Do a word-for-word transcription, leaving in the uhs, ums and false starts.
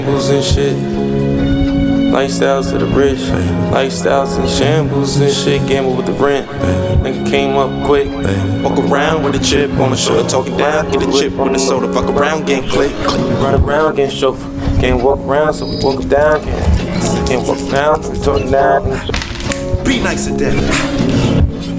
Shambles and shit. Lifestyles of the rich. Lifestyles and shambles and shit. Gamble with the rent. Nigga came up quick. Walk around with a chip on the shoulder, talking down. Get a chip on the soda, fuck around, getting click. Run around, getting chauffeur. Can't walk around, so we walk down. Can't, can't walk around, so we talking down. Be nice to death.